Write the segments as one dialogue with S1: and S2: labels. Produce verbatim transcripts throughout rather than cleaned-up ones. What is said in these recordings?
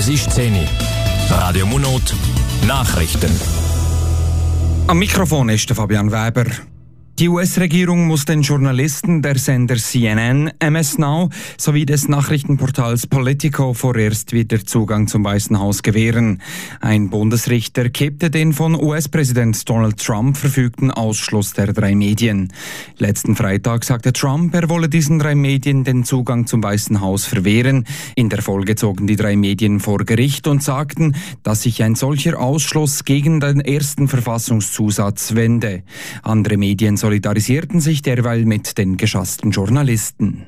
S1: Es ist zehn Uhr. Radio Munot, Nachrichten.
S2: Am Mikrofon ist der Fabian Weber. Die U S-Regierung muss den Journalisten der Sender C N N, M S Now sowie des Nachrichtenportals Politico vorerst wieder Zugang zum Weißen Haus gewähren. Ein Bundesrichter kippte den von U S-Präsident Donald Trump verfügten Ausschluss der drei Medien. Letzten Freitag sagte Trump, er wolle diesen drei Medien den Zugang zum Weißen Haus verwehren. In der Folge zogen die drei Medien vor Gericht und sagten, dass sich ein solcher Ausschluss gegen den ersten Verfassungszusatz wende. Andere Medien solidarisierten sich derweil mit den geschassten Journalisten.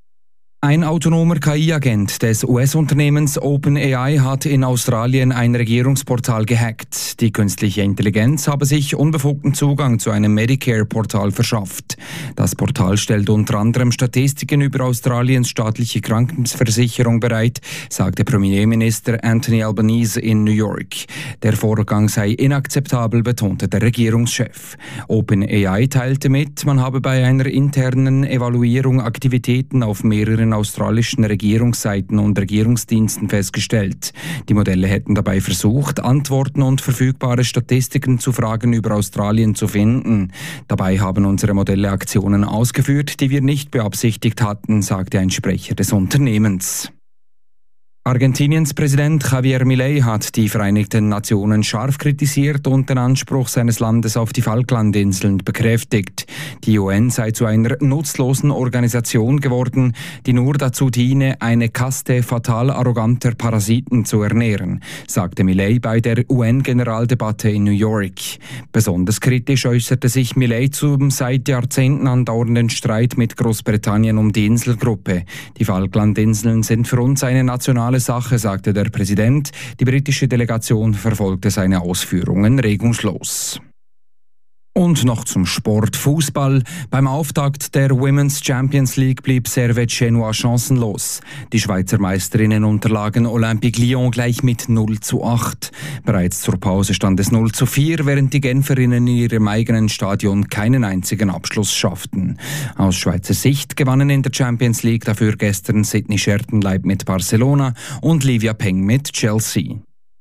S2: Ein autonomer K I-Agent des U S-Unternehmens OpenAI hat in Australien ein Regierungsportal gehackt. Die künstliche Intelligenz habe sich unbefugten Zugang zu einem Medicare-Portal verschafft. Das Portal stellt unter anderem Statistiken über Australiens staatliche Krankenversicherung bereit, sagte Premierminister Anthony Albanese in New York. Der Vorgang sei inakzeptabel, betonte der Regierungschef. OpenAI teilte mit, man habe bei einer internen Evaluierung Aktivitäten auf mehreren australischen Regierungsseiten und Regierungsdiensten festgestellt. Die Modelle hätten dabei versucht, Antworten und verfügbare Statistiken zu Fragen über Australien zu finden. Dabei haben unsere Modelle Aktionen ausgeführt, die wir nicht beabsichtigt hatten, sagte ein Sprecher des Unternehmens. Argentiniens Präsident Javier Milei hat die Vereinigten Nationen scharf kritisiert und den Anspruch seines Landes auf die Falklandinseln bekräftigt. Die U N sei zu einer nutzlosen Organisation geworden, die nur dazu diene, eine Kaste fatal arroganter Parasiten zu ernähren, sagte Milei bei der U N-Generaldebatte in New York. Besonders kritisch äußerte sich Milei zum seit Jahrzehnten andauernden Streit mit Großbritannien um die Inselgruppe. Die Falklandinseln sind für uns eine nationale Sache, sagte der Präsident. Die britische Delegation verfolgte seine Ausführungen regungslos. Und noch zum Sport. Fußball. Beim Auftakt der Women's Champions League blieb Servette Genua chancenlos. Die Schweizer Meisterinnen unterlagen Olympique Lyon gleich mit null zu acht. Bereits zur Pause stand es null zu vier, während die Genferinnen in ihrem eigenen Stadion keinen einzigen Abschluss schafften. Aus Schweizer Sicht gewannen in der Champions League dafür gestern Sydney Schertenleib mit Barcelona und Livia Peng mit Chelsea.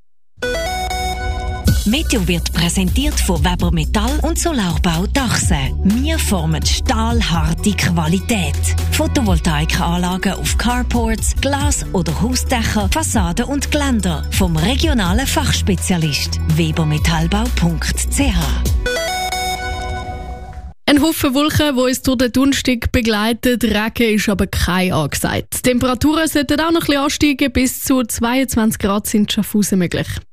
S3: Meteo wird präsentiert von Weber Metall und Solarbau Dachse. Wir formen stahlharte Qualität. Photovoltaikanlagen auf Carports, Glas- oder Hausdächer, Fassaden und Geländer. Vom regionalen Fachspezialist weber metallbau punkt c h.
S4: Ein Haufen Wolken, die uns durch den Donnerstag begleitet. Regen ist aber kein angesagt. Die Temperaturen sollten auch noch ein bisschen ansteigen. Bis zu zweiundzwanzig Grad sind Schaffhausen möglich.